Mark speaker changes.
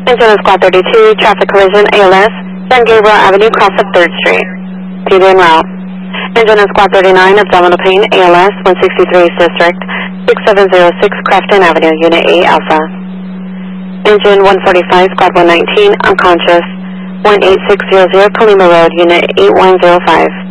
Speaker 1: Engine is Squad 32, traffic collision, ALS, San Gabriel Avenue, cross of 3rd Street. PD en route. Engine is Squad 39, abdominal pain, ALS, 163 District, 6706 Crafton Avenue, Unit 8 Alpha. Engine 145, Squad 119, unconscious, 18600 Colima Road, Unit 8105.